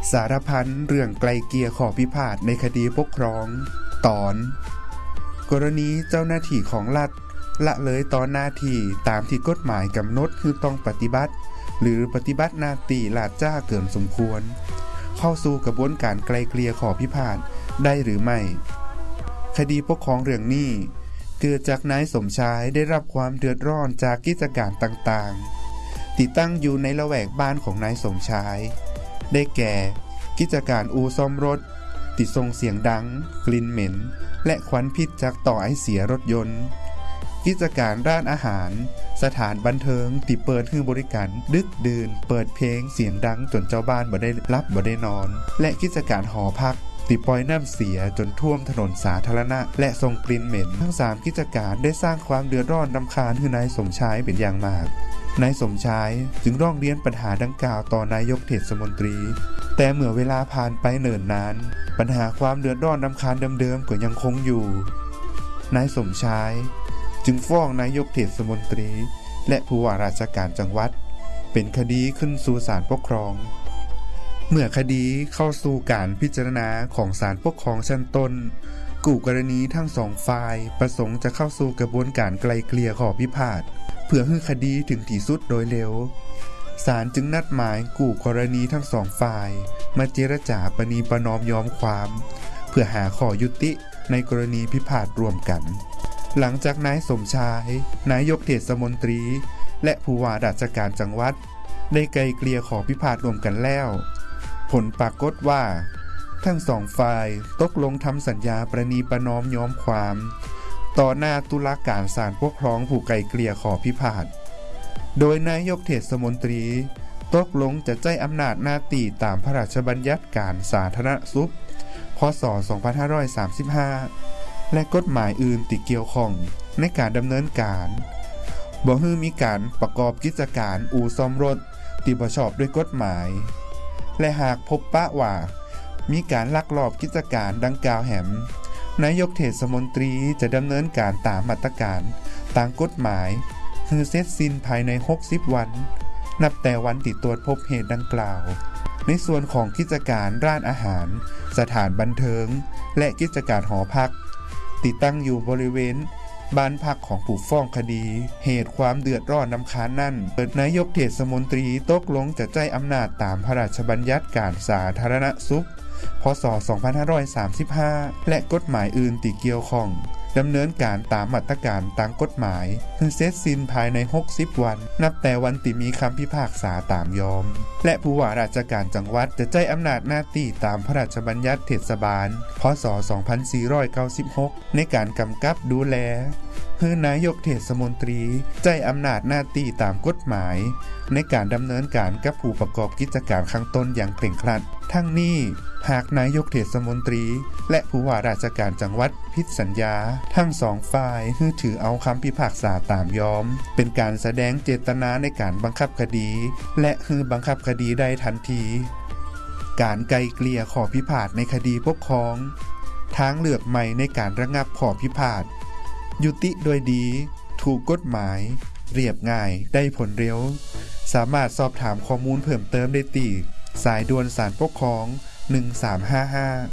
สารพันเรื่องไกลเกลี่ยข้อพิพาทในคดีปกครองตอนกรณีเจ้าหน้าที่ของรัฐละเลยต่อหน้าที่ตามที่กฎหมายกำหนดคือต้องปฏิบัติหรือปฏิบัติหน้าที่ลาดจ้าเกินสมควรเข้าสู่กระบวนการไกลเกลี่ยข้อพิพาทได้หรือไม่คดีปกครองเรื่องนี้เกิดจากนายสมชายได้รับความเดือดร้อนจากกิจการต่างๆที่ตั้งอยู่ในละแวกบ้านของนายสมชายได้แก่กิจการอู่ซ่อมรถที่ส่งเสียงดังกลิ่นเหม็นและควันพิษจากต่อไอเสียรถยนต์กิจการร้านอาหารสถานบันเทิงที่เปิดให้บริการดึกดื่นเปิดเพลงเสียงดังจนเจ้าบ้านบ่ได้รับบ่ได้นอนและกิจการหอพักที่ปล่อยน้ำเสียจนท่วมถนนสาธารณะและส่งกลิ่นเหม็นทั้ง3กิจการได้สร้างความเดือดร้อนรำคาญให้นายสมชายเป็นอย่างมากนายสมชายจึงร้องเรียนปัญหาดังกล่าวต่อนายกเทศมนตรีแต่เมื่อเวลาผ่านไปเนิ่นนานปัญหาความเดือดร้อนรำคาญเดิมๆก็ยังคงอยู่นายสมชายจึงฟ้องนายกเทศมนตรีและผู้ว่าราชการจังหวัดเป็นคดีขึ้นสู่ศาลปกครองเมื่อคดีเข้าสู่การพิจารณาของศาลปกครองชั้นต้นคู่กรณีทั้งสองฝ่ายประสงค์จะเข้าสู่กระบวนการไกลเกลี่ยข้อพิพาทเพื่อให้คดีถึงที่สุดโดยเร็วศาลจึงนัดหมายคู่กรณีทั้งสองฝ่ายมาเจรจาประนีประนอมยอมความเพื่อหาข้อยุติในกรณีพิพาทร่วมกันหลังจากนายสมชายนายกเทศมนตรีและผู้ว่าราชการจังหวัดได้ไกลเกลี่ยข้อพิพาทร่วมกันแล้วผลปรากฏว่าทั้งสองฝ่ายตกลงทำสัญญาประนีประนอมยอมความต่อหน้าตุลาการศาลปกครองผู้ไกลเกลี่ยข้อพิพาทโดยนายกเทศมนตรีตกลงจะใช้อำนาจหน้าที่ตามพระราชบัญญัติการสาธารณสุขพ.ศ. 2535และกฎหมายอื่นที่เกี่ยวข้องในการดำเนินการบ่ให้มีการประกอบกิจการอู่ซ่อมรถที่บ่ชอบด้วยกฎหมายและหากพบปะว่ามีการลักลอบกิจการดังกล่าวแห่มนายกเทศมนตรีจะดำเนินการตามมาตรการตามกฎหมายคือเสร็จสิ้นภายใน60วันนับแต่วันที่ตรวจพบเหตุดังกล่าวในส่วนของกิจการร้านอาหารสถานบันเทิงและกิจการหอพักติดตั้งอยู่บริเวณบ้านพักของผู้ฟ้องคดีเหตุความเดือดร้อนรำคาญนั่นนายกเทศมนตรีตกลงจะใช้อำนาจตามพระราชบัญญัติการสาธารณสุขพ.ศ. 2535และกฎหมายอื่นที่เกี่ยวข้องดำเนินการตามมาตรการตามกฎหมายคือเสร็จสิ้นภายใน60วันนับแต่วันที่มีคำพิพากษาตามยอมและผู้ว่าราชการจังหวัดจะใช้อำนาจหน้าที่ตามพระราชบัญญัติเทศบาลพ.ศ. 2496ในการกำกับดูแลเพื่อนายกเทศมนตรีใช้อำนาจหน้าที่ตามกฎหมายในการดำเนินการกับผู้ประกอบกิจการข้างต้นอย่างเคร่งครัดทั้งนี้หากนายกเทศมนตรีและผู้ว่าราชการจังหวัดผิดสัญญาทั้งสองฝ่ายถือเอาคำพิพากษาตามยอมเป็นการแสดงเจตนาในการบังคับคดีและบังคับคดีได้ทันทีการไกลเกลี่ยข้อพิพาทในคดีปกครองทางเลือกใหม่ในการระงับข้อพิพาทยุติโดยดีถูกกฎหมายเรียบง่ายได้ผลเร็วสามารถสอบถามข้อมูลเพิ่มเติมได้ที่สายด่วนศาลปกครอง1355